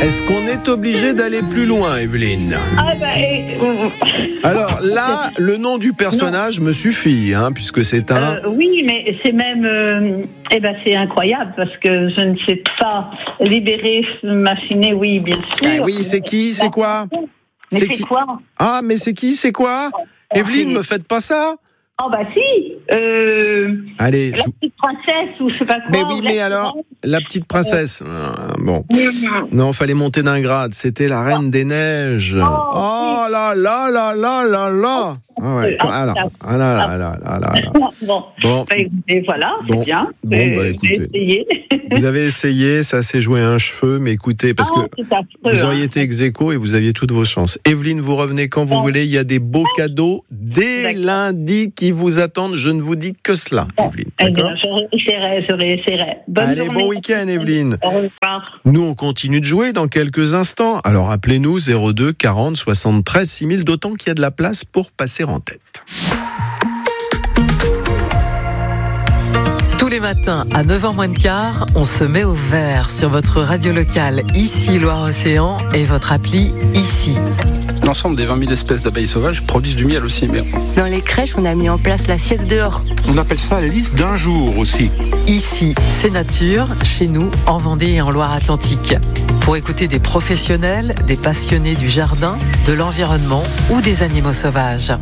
Est-ce qu'on est obligé d'aller plus loin, Evelyne ? Alors là, le nom du personnage me suffit, puisque c'est un... Oui, mais c'est même... c'est incroyable, parce que je ne sais pas libérer, machiner, oui, bien sûr. Oui, c'est qui ? C'est quoi ? Mais c'est quoi ? Ah, mais c'est qui ? C'est quoi ? Evelyne, me faites pas ça ? Oh si. Allez, la petite princesse ou je sais pas quoi. Mais oui, mais alors, la petite princesse. Bon. Non, fallait monter d'un grade. C'était la Reine des Neiges. Oh là là là là là là. Bon. Et voilà, c'est bien. Écoutez, j'ai essayé. Vous avez essayé, ça s'est joué à un cheveu, mais écoutez, parce que vous auriez été ex-aequo et vous aviez toutes vos chances. Evelyne, vous revenez quand vous voulez. Il y a des beaux cadeaux dès lundi qui vous attendent. Je ne vous dis que cela, Evelyne. D'accord ? Je réessayerai. Bonne journée. Bon week-end, Evelyne. Au revoir. Nous, on continue de jouer dans quelques instants. Alors, appelez-nous 02 40 73 6000, d'autant qu'il y a de la place pour passer en tête. Tous les matins à 9h moins de quart, on se met au vert sur votre radio locale ici Loire-Océan et votre appli ici. L'ensemble des 20 000 espèces d'abeilles sauvages produisent du miel aussi. Mais... Dans les crèches, on a mis en place la sieste dehors. On appelle ça la liste d'un jour aussi. Ici, c'est nature, chez nous, en Vendée et en Loire-Atlantique. Pour écouter des professionnels, des passionnés du jardin, de l'environnement ou des animaux sauvages.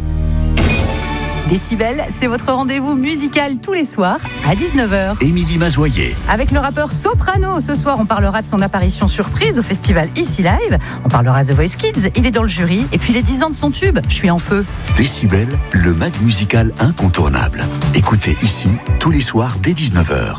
Décibel, c'est votre rendez-vous musical tous les soirs à 19h. Émilie Mazoyer. Avec le rappeur Soprano. Ce soir, on parlera de son apparition surprise au festival Ici Live. On parlera The Voice Kids. Il est dans le jury. Et puis les 10 ans de son tube, Je suis en feu. Décibel, le mag musical incontournable. Écoutez ici, tous les soirs dès 19h.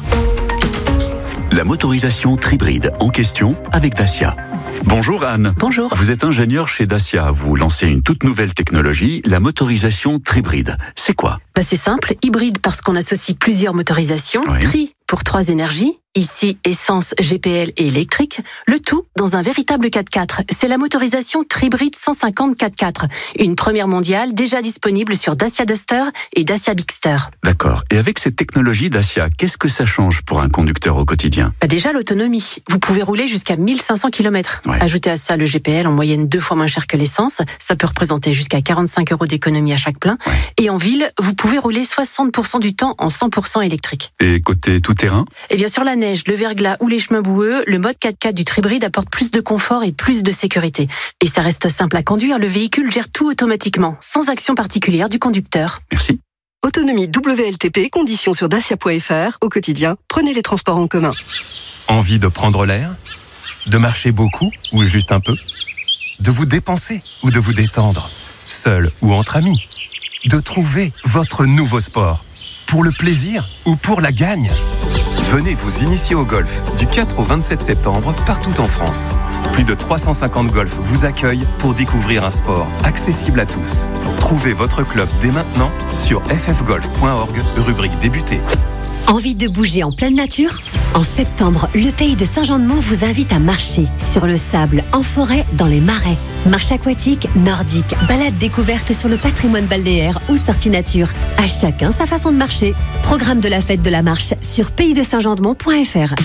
La motorisation Tribride en question avec Dacia. Bonjour Anne. Bonjour. Vous êtes ingénieure chez Dacia. Vous lancez une toute nouvelle technologie, la motorisation Tribride. C'est quoi ? C'est simple, hybride parce qu'on associe plusieurs motorisations. Oui. Tri pour 3 énergies. Ici, essence, GPL et électrique. Le tout dans un véritable 4x4. C'est la motorisation Tribride 150 4x4. Une première mondiale déjà disponible sur Dacia Duster et Dacia Bigster. D'accord. Et avec cette technologie Dacia, qu'est-ce que ça change pour un conducteur au quotidien ? Déjà l'autonomie. Vous pouvez rouler jusqu'à 1500 km. Ouais. Ajoutez à ça le GPL en moyenne 2 fois moins cher que l'essence. Ça peut représenter jusqu'à 45 € d'économie à chaque plein. Ouais. Et en ville, vous pouvez rouler 60% du temps en 100% électrique. Et côté tout-terrain ? Et bien sur la neige, le verglas ou les chemins boueux, le mode 4x4 du Tribride apporte plus de confort et plus de sécurité. Et ça reste simple à conduire, le véhicule gère tout automatiquement, sans action particulière du conducteur. Merci. Autonomie WLTP, conditions sur dacia.fr. Au quotidien, prenez les transports en commun. Envie de prendre l'air ? De marcher beaucoup ou juste un peu ? De vous dépenser ou de vous détendre ? Seul ou entre amis ? De trouver votre nouveau sport ? Pour le plaisir ou pour la gagne ? Venez vous initier au golf du 4 au 27 septembre partout en France. Plus de 350 golfs vous accueillent pour découvrir un sport accessible à tous. Trouvez votre club dès maintenant sur ffgolf.org, rubrique débuter. Envie de bouger en pleine nature ? En septembre, le pays de Saint-Jean-de-Mont vous invite à marcher sur le sable, en forêt, dans les marais. Marche aquatique, nordique, balade découverte sur le patrimoine balnéaire ou sortie nature. À chacun sa façon de marcher. Programme de la fête de la marche sur paysdesaintjean-de-mont.fr.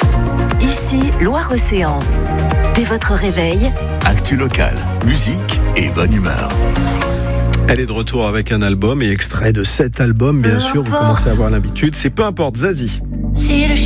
Ici, Loire-Océan. Dès votre réveil, Actu local, musique et bonne humeur. Elle est de retour avec un album et extrait de cet album, bien sûr, vous commencez à avoir l'habitude. C'est Peu importe, Zazie. Si le